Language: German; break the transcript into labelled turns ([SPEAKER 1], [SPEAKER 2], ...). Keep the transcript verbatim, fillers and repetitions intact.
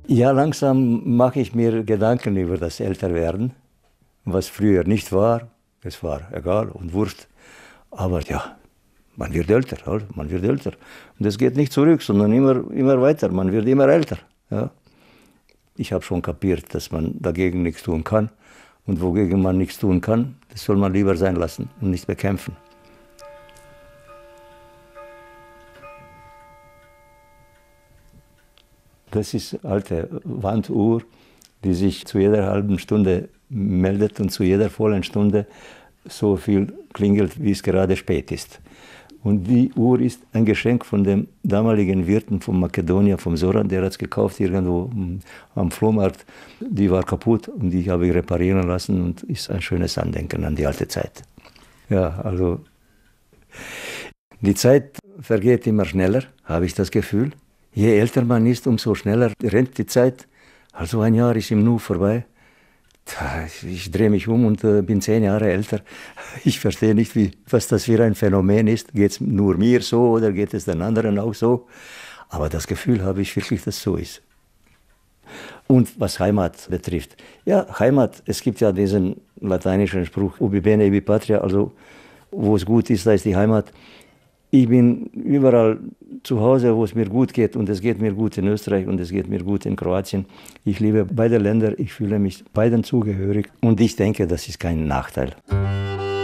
[SPEAKER 1] Ja, langsam mache ich mir Gedanken über das Älterwerden, was früher nicht war. Es war egal und Wurst. Aber ja, man wird älter, halt, man wird älter. Und es geht nicht zurück, sondern immer, immer weiter. Man wird immer älter. Ja. Ich habe schon kapiert, dass man dagegen nichts tun kann. Und wogegen man nichts tun kann, das soll man lieber sein lassen und nicht bekämpfen. Das ist eine alte Wanduhr, die sich zu jeder halben Stunde meldet und zu jeder vollen Stunde so viel klingelt, wie es gerade spät ist. Und die Uhr ist ein Geschenk von dem damaligen Wirten von Makedonia, vom Soran, der hat es gekauft irgendwo am Flohmarkt. Die war kaputt und die habe ich reparieren lassen und ist ein schönes Andenken an die alte Zeit. Ja, also die Zeit vergeht immer schneller, habe ich das Gefühl. Je älter man ist, umso schneller rennt die Zeit. Also ein Jahr ist im Nu vorbei. Ich drehe mich um und äh, bin zehn Jahre älter. Ich verstehe nicht, wie, was das für ein Phänomen ist. Geht es nur mir so oder geht es den anderen auch so? Aber das Gefühl habe ich wirklich, dass es so ist. Und was Heimat betrifft. Ja, Heimat, es gibt ja diesen lateinischen Spruch, ubi bene, ibi patria, also wo es gut ist, da ist die Heimat. Ich bin überall zu Hause, wo es mir gut geht, und es geht mir gut in Österreich und es geht mir gut in Kroatien. Ich liebe beide Länder, ich fühle mich beiden zugehörig und ich denke, das ist kein Nachteil.